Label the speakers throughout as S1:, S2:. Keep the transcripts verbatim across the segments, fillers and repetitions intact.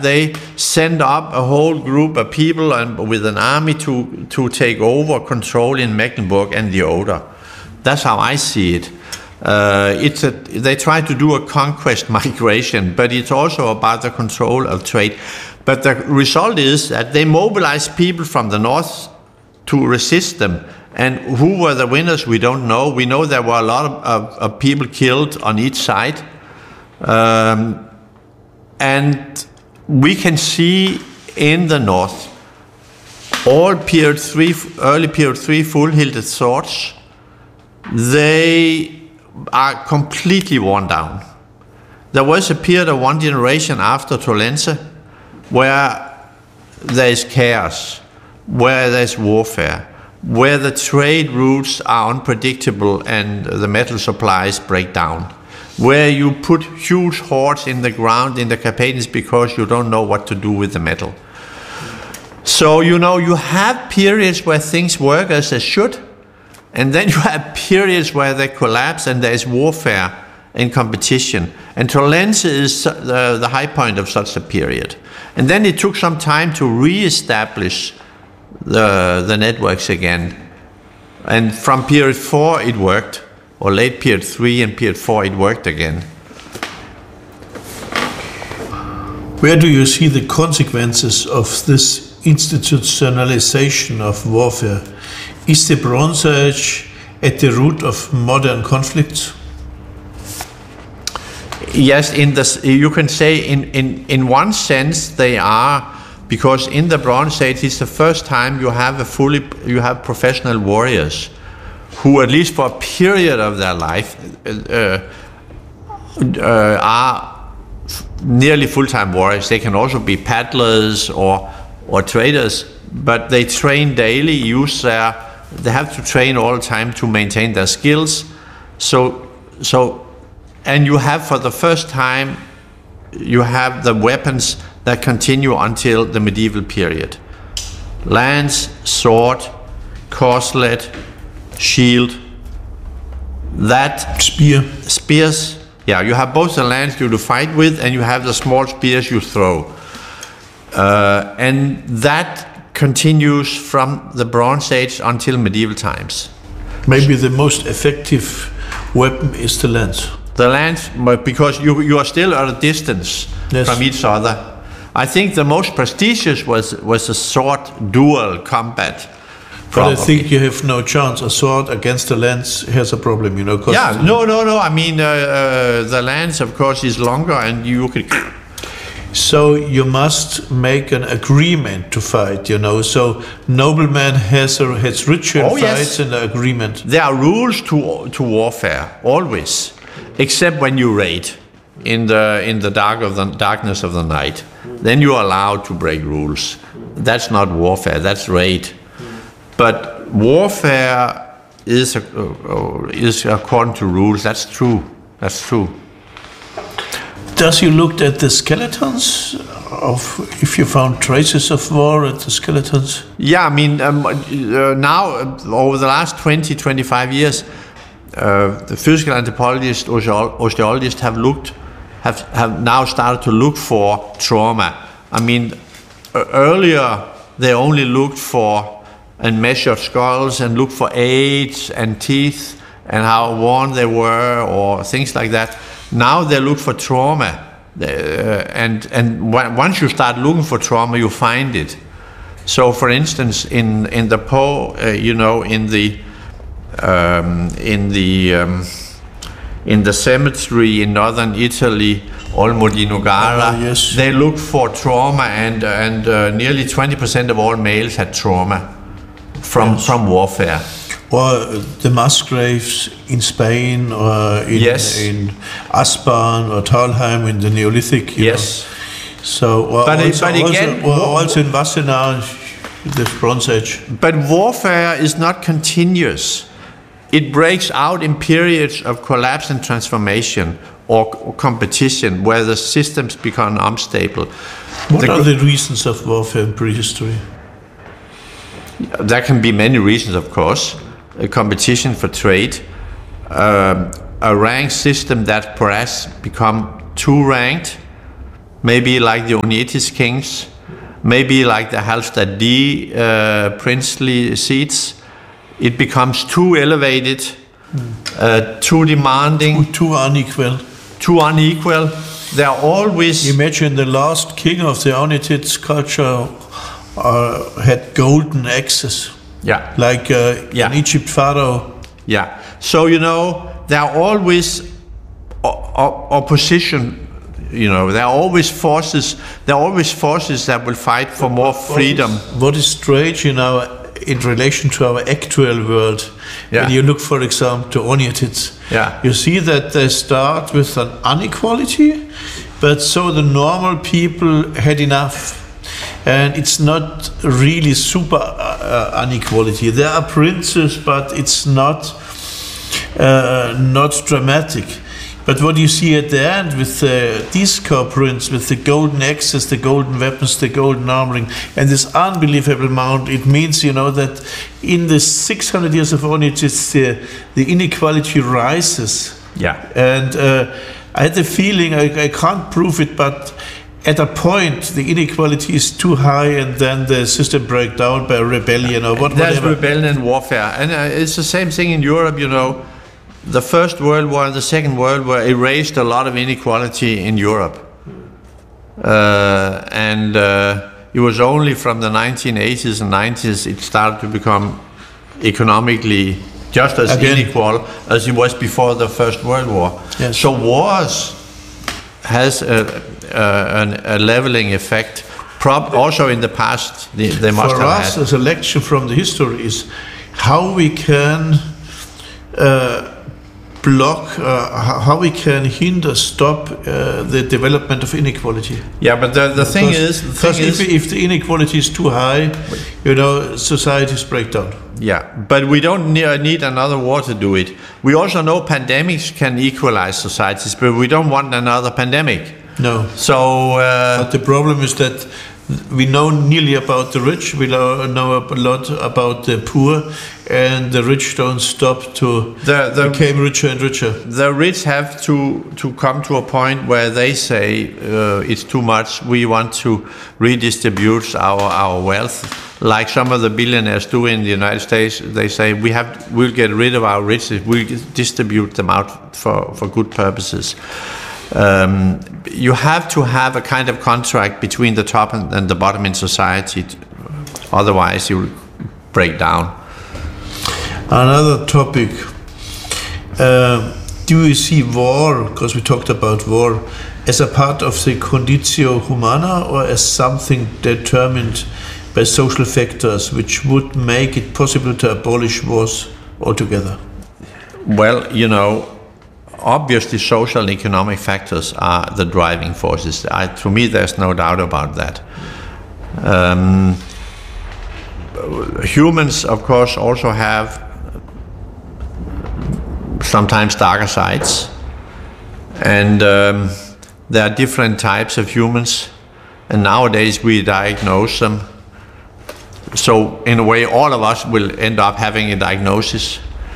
S1: they send up a whole group of people and with an army to, to take over control in Mecklenburg and the Oder. That's how I see it. Uh, it's a, they try to do a conquest migration, but it's also about the control of trade. But the result is that they mobilize people from the north to resist them. And who were the winners, we don't know. We know there were a lot of, of, of people killed on each side. Um, and we can see in the north, all period three, early period three full-hilted swords, they are completely worn down. There was a period of one generation after Trolense where there is chaos, where there is warfare, where the trade routes are unpredictable and the metal supplies break down, where you put huge hoards in the ground in the Carpathians because you don't know what to do with the metal. So, you know, you have periods where things work as they should, and then you have periods where they collapse and there is warfare and competition. And Trolense is the, the high point of such a period. And then it took some time to re-establish the, the networks again. And from period four it worked, or late period three and period four it worked again.
S2: Where do you see the consequences of this institutionalization of warfare? Is the Bronze Age at the root of modern conflicts?
S1: Yes, in this, you can say in, in, in one sense they are, because in the Bronze Age it's the first time you have a fully you have professional warriors who, at least for a period of their life, uh, uh, are nearly full-time warriors. They can also be paddlers or or traders, but they train daily, use their they have to train all the time to maintain their skills. So so and you have, for the first time, you have the weapons that continue until the medieval period. Lance, sword, corselet, shield, that
S2: spear.
S1: Spears. Yeah, you have both the lance you to fight with and you have the small spears you throw. Uh, and that continues from the Bronze Age until medieval times.
S2: Maybe the most effective weapon is the lance.
S1: The lance, because you, you are still at a distance yes. from each other. I think the most prestigious was, was a sword duel combat.
S2: But I think you have no chance. A sword against a lance has a problem, you know.
S1: Yeah, no, no, no. I mean, uh, uh, the lance, of course, is longer and you could...
S2: So you must make an agreement to fight, you know. So nobleman has a has ritual
S1: oh,
S2: fights
S1: yes.
S2: and an agreement.
S1: There are rules to to warfare, always, except when you raid in the in the dark of the darkness of the night. Then you are allowed to break rules. That's not warfare. That's raid. But warfare is uh, is according to rules. That's true. That's true.
S2: Does you looked at the skeletons of if you found traces of war at the skeletons?
S1: Yeah, I mean um, uh, now uh, over the last twenty, twenty-five years, uh, the physical anthropologists, osteologists have looked, have have now started to look for trauma. I mean, uh, earlier they only looked for and measured skulls and looked for age and teeth and how worn they were or things like that. Now they look for trauma, uh, and and once you start looking for trauma, you find it. So, for instance, in in the Po, uh, you know, in the um, in the um, in the cemetery in northern Italy, Olmo di Nogara,
S2: oh, yes.
S1: they looked for trauma, and and uh, nearly twenty percent of all males had trauma from
S2: yes.
S1: from warfare.
S2: Or the mass graves in Spain, or in,
S1: yes.
S2: in Aspern or Talheim in the Neolithic. You
S1: yes.
S2: know. So, or
S1: but,
S2: also,
S1: but again,
S2: also, or also in Wassenaar, the Bronze Age.
S1: But warfare is not continuous. It breaks out in periods of collapse and transformation, or, or competition, where the systems become unstable.
S2: What
S1: the,
S2: are the reasons of warfare in prehistory?
S1: There can be many reasons, of course. A competition for trade, um, a rank system that perhaps become too ranked, maybe like the Onyetis kings, maybe like the Halstadi uh, princely seats. It becomes too elevated, uh, too demanding,
S2: Too, too unequal.
S1: too unequal. There are always
S2: Imagine the last king of the Onetids culture uh, had golden axes,
S1: yeah.
S2: like uh,
S1: Yeah.
S2: in Egypt Pharaoh.
S1: Yeah. So, you know, there are always o- o- opposition, you know, there are always forces, there are always forces that will fight for more freedom.
S2: What is strange in our in relation to our actual world,
S1: Yeah.
S2: when you look, for example, to Onyetids,
S1: Yeah.
S2: you see that they start with an inequality, but so the normal people had enough. And it's not really super uh, inequality. There are princes, but it's not uh, not dramatic. But what you see at the end with the Disco prince, with the golden axes, the golden weapons, the golden armoring, and this unbelievable amount, it means, you know, that in the six hundred years of Onytids, the, the inequality rises.
S1: Yeah.
S2: And uh, I had the feeling, I, I can't prove it, but at a point the inequality is too high, and then the system breaks down by rebellion or what,
S1: There's
S2: whatever.
S1: rebellion and warfare. And uh, it's the same thing in Europe, you know. The First World War and the Second World War erased a lot of inequality in Europe. Uh, and uh, it was only from the nineteen eighties and nineties it started to become economically just as
S2: Again.
S1: unequal as it was before the First World War.
S2: Yes.
S1: So wars has a, a, an- a leveling effect. Prob- also in the past, they, they must
S2: For
S1: have
S2: us,
S1: had.
S2: as a lecture from the history is how we can uh, block, uh, h- how we can hinder, stop uh, the development of inequality.
S1: Yeah, but the, the thing
S2: Because-
S1: is, the
S2: because
S1: thing
S2: if,
S1: is,
S2: if the inequality is too high, you know, societies break down.
S1: yeah, but we don't ne- need another war to do it. We also know pandemics can equalize societies, but we don't want another pandemic.
S2: No.
S1: So, uh,
S2: But the problem is that we know nearly about the rich, we know know a lot about the poor, and the rich don't stop to
S1: The- the-
S2: become richer and richer.
S1: the rich have to, to come to a point where they say uh, it's too much, we want to redistribute our, our wealth. Like some of the billionaires do in the United States, they say we have, we'll get rid of our riches, we'll distribute them out for, for good purposes. Um, you have to have a kind of contract between the top and, and the bottom in society, t- otherwise you will break down.
S2: Another topic. Uh, do you see war, because we talked about war, as a part of the conditio humana or as something determined by social factors which would make it possible to abolish wars altogether?
S1: Well, you know, obviously social and economic factors are the driving forces. I, to me, there's no doubt about that. Um, humans, of course, also have sometimes darker sides. And um, there are different types of humans. And nowadays we diagnose them. So in a way, all of us will end up having a diagnosis.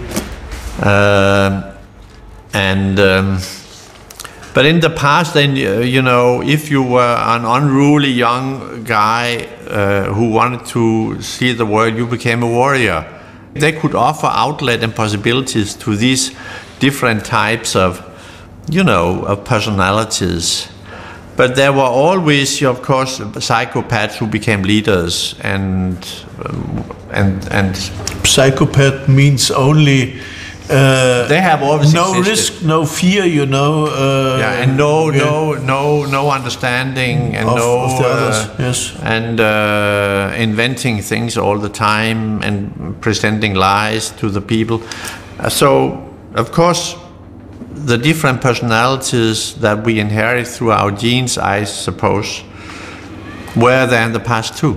S1: Um, and um, but in the past, then uh, you know, if you were an unruly young guy uh, who wanted to see the world, you became a warrior. They could offer outlet and possibilities to these different types of, you know, of personalities. But there were always, of course, psychopaths who became leaders, and um, and and
S2: Psychopath means only uh,
S1: they have always
S2: no
S1: existed.
S2: risk, no fear, you know. Uh,
S1: Yeah, and no,
S2: yeah,
S1: no, no, no understanding, and
S2: of,
S1: no,
S2: of the
S1: uh,
S2: others. Yes.
S1: and uh, inventing things all the time and presenting lies to the people. Uh, so, of course, the different personalities that we inherit through our genes, I suppose, were there in the past too.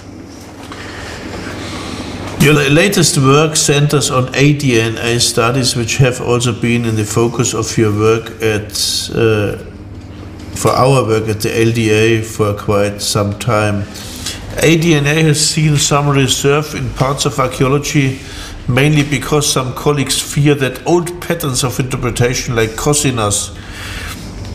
S2: Your la- latest work centers on A D N A studies, which have also been in the focus of your work at, uh, for our work at the L D A for quite some time. A D N A has seen some reserve in parts of archaeology, mainly because some colleagues fear that old patterns of interpretation like Cosinas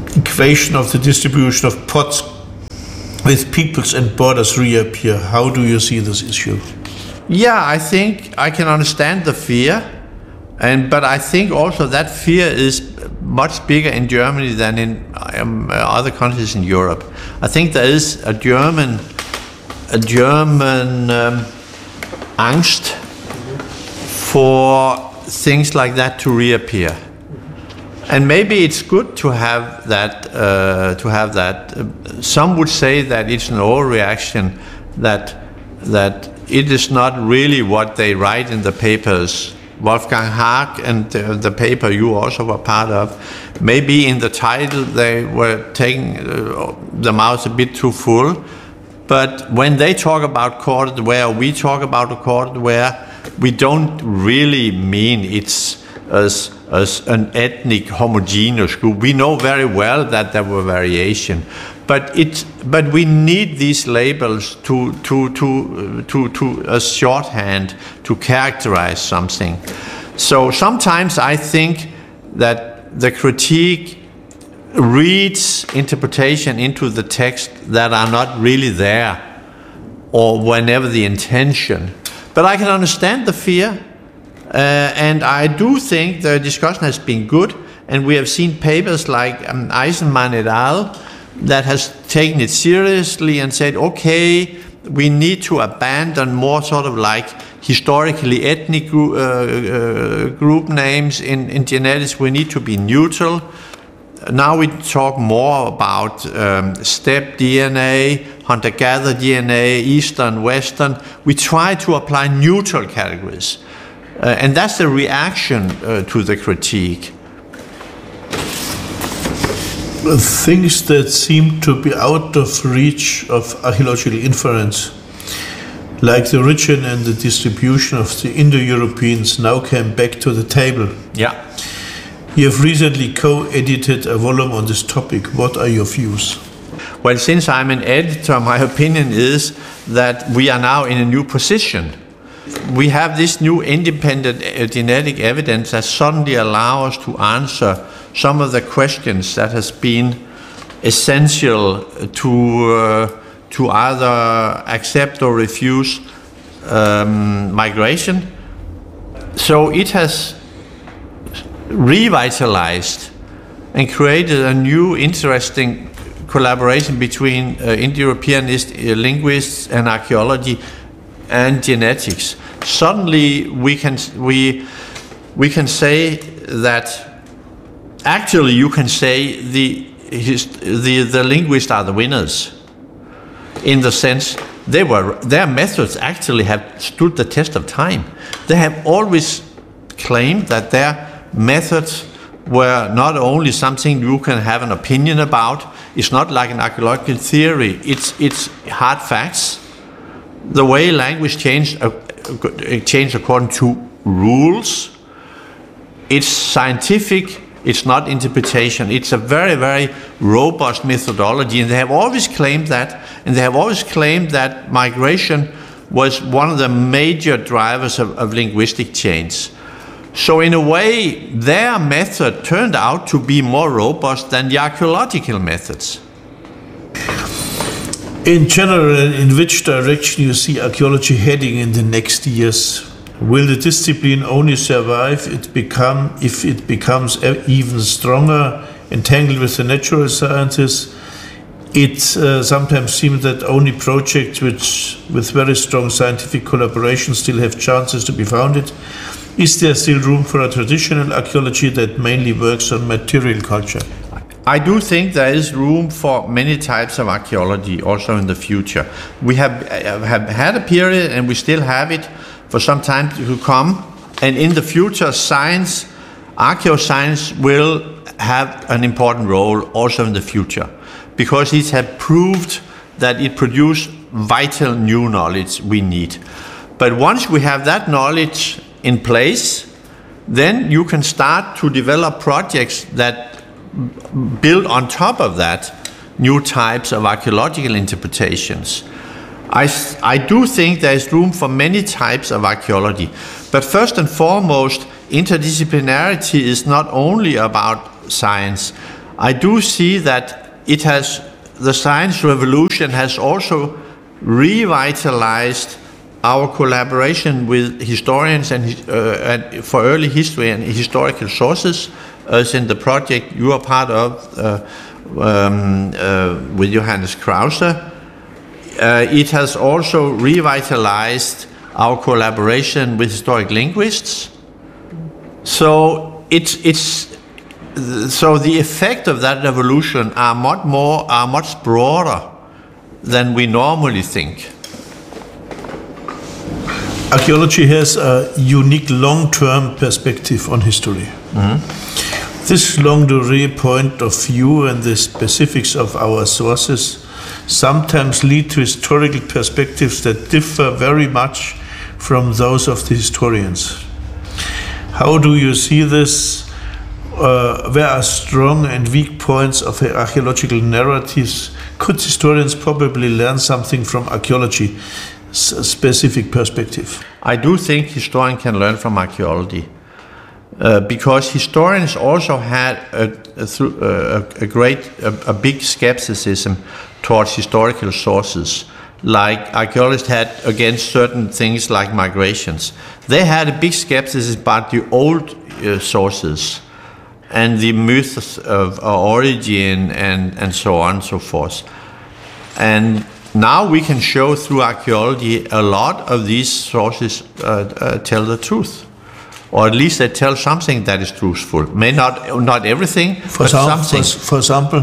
S2: equation of the distribution of pots with peoples and borders reappear. How do you see this issue?
S1: Yeah, I think I can understand the fear, and but I think also that fear is much bigger in Germany than in um, other countries in Europe. I think there is a German, a German um, angst for things like that to reappear, and maybe it's good to have that. Uh, to have that. Uh, some would say that it's an overreaction, that that it is not really what they write in the papers. Wolfgang Haag and uh, the paper you also were part of, maybe in the title they were taking uh, the mouth a bit too full, but when they talk about corded ware, we talk about a corded ware, we don't really mean it's as, as an ethnic homogeneous group. We know very well that there were variation, but it but we need these labels to to to to to a shorthand to characterize something. So sometimes I think that the critique reads interpretation into the text that are not really there, or whenever the intention. But I can understand the fear, uh, and I do think the discussion has been good, and we have seen papers like um, Eisenman et al. That has taken it seriously and said, okay, we need to abandon more sort of like historically ethnic group, uh, uh, group names in, in genetics. We need to be neutral. Now we talk more about um, steppe D N A, hunter-gatherer D N A, Eastern, Western. We try to apply neutral categories. Uh, and that's the reaction uh, to the critique.
S2: Things that seem to be out of reach of archaeological inference, like the origin and the distribution of the Indo-Europeans, now came back to the table.
S1: Yeah.
S2: You have recently co-edited a volume on this topic. What are your views?
S1: Well, since I'm an editor, my opinion is that we are now in a new position. We have this new independent genetic evidence that suddenly allows us to answer some of the questions that has been essential to uh, to either accept or refuse um, migration. So it has revitalized and created a new interesting collaboration between uh, Indo-European linguists and archaeology and genetics. Suddenly we can we we can say that actually you can say the his, the the linguists are the winners, in the sense they were their methods actually have stood the test of time. They have always claimed that their methods were not only something you can have an opinion about. It's not like an archaeological theory. It's it's hard facts. The way language changed, uh, changed according to rules. It's scientific. It's not interpretation. It's a very, very robust methodology, and they have always claimed that. And they have always claimed that migration was one of the major drivers of, of linguistic change. So in a way, their method turned out to be more robust than the archaeological methods.
S2: In general, in which direction you see archaeology heading in the next years? Will the discipline only survive it become, if it becomes even stronger, entangled with the natural sciences? It uh, sometimes seems that only projects which, with very strong scientific collaboration still have chances to be founded. Is there still room for a traditional archaeology that mainly works on material culture?
S1: I do think there is room for many types of archaeology also in the future. We have, have had a period, and we still have it for some time to come. And in the future, science, archaeoscience will have an important role also in the future, because it has proved that it produces vital new knowledge we need. But once we have that knowledge in place, then you can start to develop projects that build on top of that new types of archaeological interpretations. I, I do think there is room for many types of archaeology, but first and foremost, interdisciplinarity is not only about science. I do see that it has, the science revolution has also revitalized our collaboration with historians and, uh, and for early history and historical sources, as in the project you are part of uh, um, uh, with Johannes Krause. Uh, it has also revitalized our collaboration with historic linguists. So it's it's so the effect of that revolution are much more are much broader than we normally think.
S2: Archaeology has a unique long-term perspective on history. Mm-hmm. This longue-durée point of view and the specifics of our sources sometimes lead to historical perspectives that differ very much from those of the historians. How do you see this? Uh, where are strong and weak points of archaeological narratives? Could historians probably learn something from archaeology? Specific perspective.
S1: I do think historians can learn from archaeology uh, because historians also had a, a, a great, a, a big skepticism towards historical sources, like archaeologists had against certain things like migrations. They had a big skepticism about the old uh, sources and the myths of origin and, and so on and so forth. And now we can show through archaeology a lot of these sources uh, uh, tell the truth, or at least they tell something that is truthful. May not not everything,
S2: for
S1: but
S2: some,
S1: something.
S2: For, for example,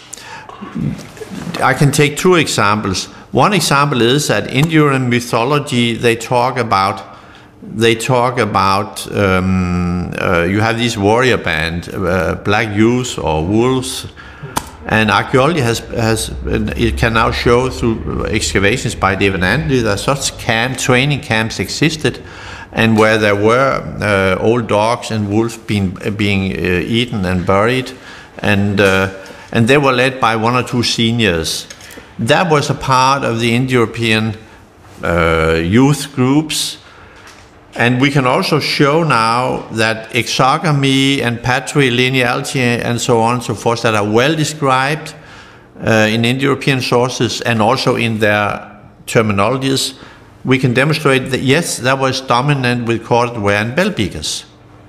S1: I can take two examples. One example is that in Indian mythology they talk about they talk about um, uh, you have these warrior band, uh, black youths or wolves. And archaeology has, has, it can now show through excavations by David Andley that such camp, training camps existed, and where there were uh, old dogs and wolves being, being uh, eaten and buried, and, uh, and they were led by one or two seniors. That was a part of the Indo-European uh, youth groups. And we can also show now that exogamy and patrilineality and so on and so forth that are well described uh, in Indo-European sources and also in their terminologies, we can demonstrate that yes, that was dominant with corded ware and bell beakers.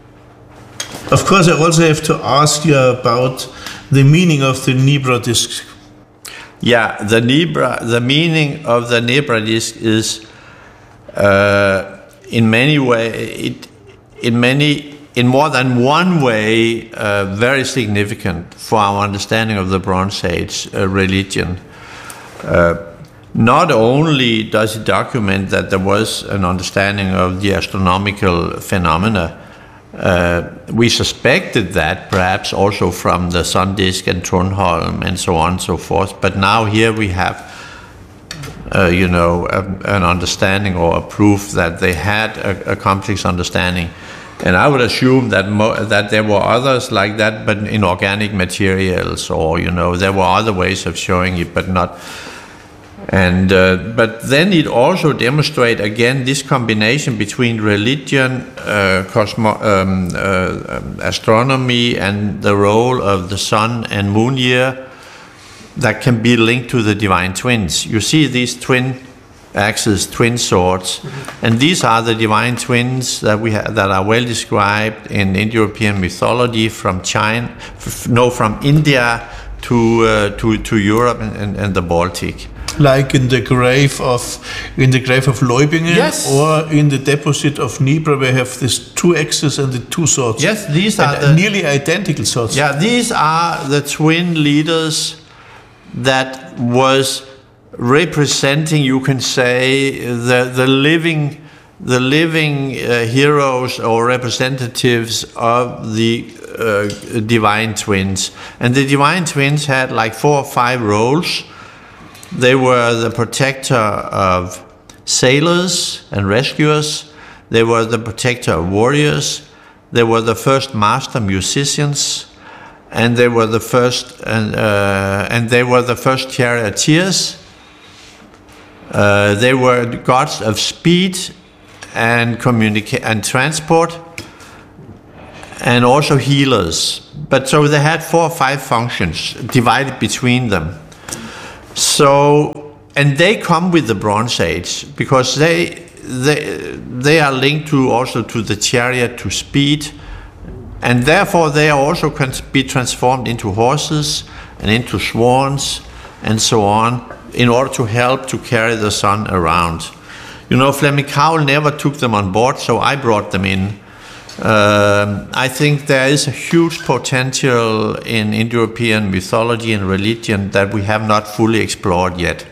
S2: Of course, I also have to ask you about the meaning of the Nibra disc.
S1: Yeah, the Nibra, the meaning of the Nibra disc is uh, in many ways, it, in many, in more than one way, uh, very significant for our understanding of the Bronze Age uh, religion. Uh, not only does it document that there was an understanding of the astronomical phenomena, uh, we suspected that perhaps also from the sun disk and Trundholm and so on and so forth, but now here we have Uh, you know, a, an understanding or a proof that they had a, a complex understanding. And I would assume that mo that there were others like that, but in organic materials, or, you know, there were other ways of showing it, but not. And, uh, but then it also demonstrates, again, this combination between religion, uh, cosmo um, uh, astronomy, and the role of the sun and moon year, that can be linked to the divine twins. You see these twin axes, twin swords, mm-hmm. and these are the divine twins that we have, that are well described in Indo-European mythology from China, no, from India to uh, to to Europe and, and, and the Baltic.
S2: Like in the grave of in the grave of Leubingen,
S1: yes.
S2: Or in the deposit of Nibra, we have these two axes and the two swords.
S1: Yes, these are
S2: and
S1: the,
S2: nearly identical swords.
S1: Yeah, these are the twin leaders that was representing, you can say, the the living the living uh, heroes or representatives of the uh, divine twins. And the divine twins had like four or five roles. They were the protector of sailors and rescuers. They were the protector of warriors. They were the first master musicians. And they were the first, and uh, and they were the first charioteers. Uh, they were gods of speed and communica- and transport. and also healers. But so they had four or five functions divided between them. So, and they come with the Bronze Age because they they they are linked to also to the chariot, to speed, and therefore they are also can be transformed into horses and into swans and so on in order to help to carry the sun around. You know, Fleming Cowell never took them on board, so I brought them in. Um, I think there is a huge potential in Indo-European mythology and religion that we have not fully explored yet.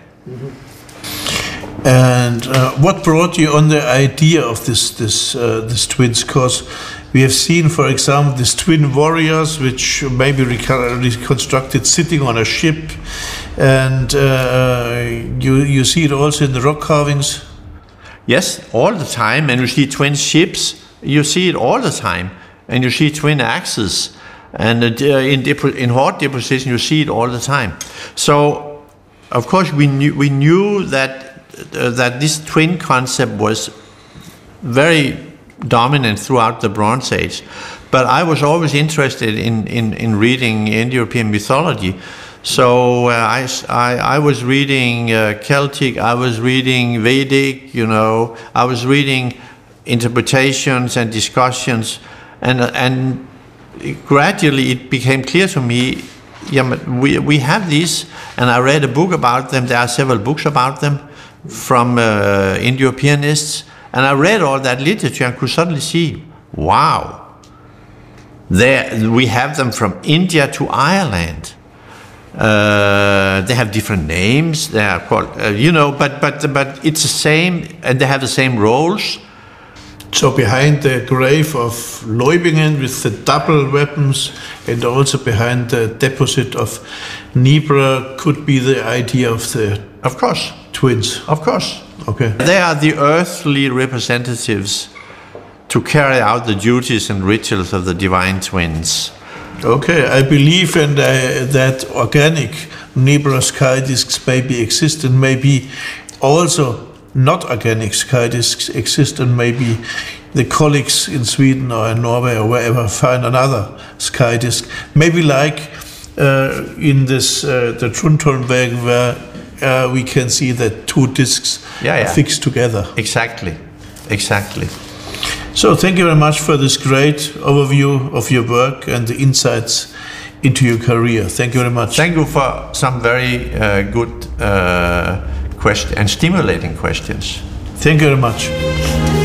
S2: Mm-hmm. And uh, what brought you on the idea of this this uh, this twins? Because we have seen, for example, these twin warriors, which may be reconstructed sitting on a ship, and uh, you you see it also in the rock carvings.
S1: Yes, all the time, and you see twin ships. You see it all the time, and you see twin axes, and uh, in depo in horde deposition you see it all the time. So, of course, we knew we knew that uh, that this twin concept was very dominant throughout the Bronze Age, but I was always interested in in, in reading Indo-European mythology. So uh, I, I I was reading uh, Celtic, I was reading Vedic, you know, I was reading interpretations and discussions, and and gradually it became clear to me, yeah, we we have these, and I read a book about them. There are several books about them from uh, Indo-Europeanists, and I read all that literature and could suddenly see, wow, there we have them from India to Ireland. Uh, they have different names. They are called, uh, you know, but but but it's the same, and they have the same roles.
S2: So behind the grave of Leubingen with the double weapons, and also behind the deposit of Nibra, could be the idea of the
S1: of course
S2: twins.
S1: Of course,
S2: okay.
S1: They are the earthly representatives to carry out the duties and rituals of the divine twins.
S2: Okay, I believe in uh, that organic Nibra sky discs maybe exist, and maybe also not organic sky discs exist, and maybe the colleagues in Sweden or in Norway or wherever find another sky disc. Maybe like uh, in this uh, the Trundholmweg, where uh, we can see that two discs
S1: yeah, yeah.
S2: are fixed together.
S1: Exactly, exactly.
S2: So thank you very much for this great overview of your work and the insights into your career. Thank you very much.
S1: Thank you for some very uh, good uh, question and stimulating questions.
S2: Thank you very much.